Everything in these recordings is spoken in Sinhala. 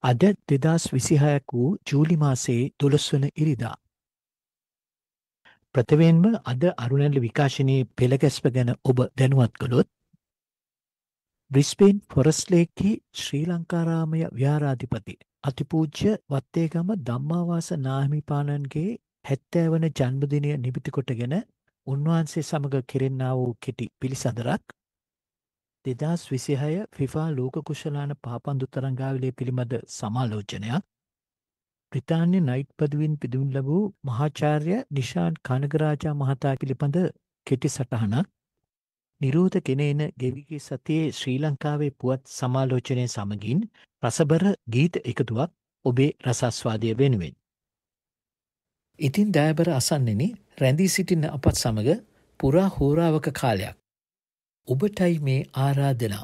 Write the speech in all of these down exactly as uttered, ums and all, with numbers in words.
අද දෙදස් විසිහයක් වූ ජූලි මාසයේ දොළොස් වන ඉරිදා. ප්‍රථමයෙන්ම අද අරුණැල්ල විකාශනයේ පෙළගැස්ම ගැන ඔබ දැනුවත් කළොත් බ්‍රිස්බේන් ෆොරස්ලේක්හි ශ්‍රී ලංකාරාමය ව්‍යාරාධිපති අතිපූජ්‍ය වත්තේගම ධම්මාවාස නාහිමිපාණන්ගේ හැත්තෑ වන ජන්මදිනය නිමිති කොටගෙන උන්වහන්සේ සමඟ කෙරෙන්නා වූ කෙටි පිළිසඳරක් දෙදස් විසිහය ෆිෆා ලෝක කුශලාන පාපන්දු තරංගාවලේ පිළිබඳ සමාලෝචනයක් බ්‍රිතාන්‍ය නයිට් පදුවින් පිදුම් ලැබූ මහාචාර්ය නිශාන් කනගරාජා මහතා පිළිබඳ කෙටි සටහනක් නිරෝධ කෙනේන ගෙවිගේ සතියේ ශ්‍රී ලංකාවේ පුවත් සමාලෝචනය සමගින් රසබර ගීත එකතුවක් ඔබේ රසස්වාදය වෙනුවෙන්. ඉතින් දෑබර අසන්නෙනි රැඳී සිටින්න අපත් සමඟ පුරා හෝරාවක කාලයක්. ඔබටයි මේ ආරාධනා.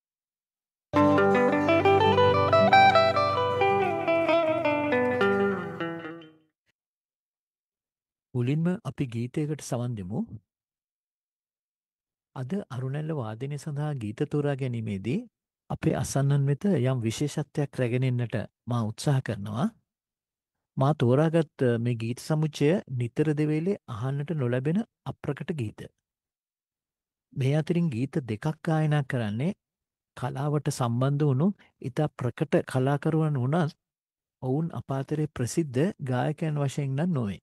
මුලින්ම අපි ගීතයකට සවන් දෙමු. අද අරුණැල්ල වාදනය සඳහා ගීත තෝරා ගැනීමේදී අපේ අසන්නන් වෙත යම් විශේෂත්වයක් රැගෙනෙන්නට මා උත්සාහ කරනවා. මා තෝරාගත් මේ ගීත සමුච්චය නිතර දෙවේලේ අහන්නට නොලැබෙන අප්‍රකට ගීත. මේ අතරින් ගීත දෙකක් ගායනා කරන්නේ කලාවට සම්බන්ධ වුණු ඉතා ප්‍රකට කලාකරුවන් වුණත් ඔවුන් අපාතරේ ප්‍රසිද්ධ ගායකයන් වශයෙන් නම් නොවේ.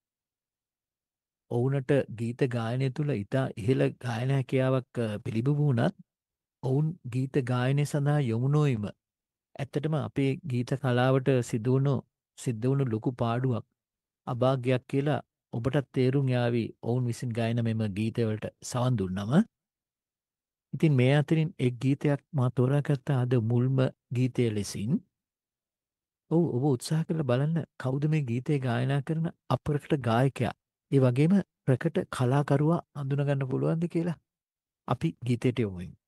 ඔවුනට ගීත ගායනය තුළ ඉතා ඉහළ ගායන හැකියාවක් පිළිබිඹුණත් ඔවුන් ගීත ගායනය සඳහා යොමුණෝයිම ඇත්තටම අපේ ගීත කලාවට සිදුවුණු සිද්ධ වුණු ලොකු පාඩුවක් අභාග්‍යයක් කියලා ඔබටත් තේරුම් යාවි ඔවුන් විසින් ගායන මෙම ගීතවලට සවන් දුන්නම. ඉතින් මේ අතරින් එක් ගීතයක් මා තෝරාගත්තා අද මුල්ම ගීතය ලෙසින්. ඔව් ඔබ උත්සාහ කරලා බලන්න කවුද මේ ගීතය ගායනා කරන අප්‍රකට ගායකයා. ඒ වගේම ප්‍රකට කලාකරුවා අඳුනගන්න පුළුවන්ද කියලා අපි ගීතයට යොමුවෙමු.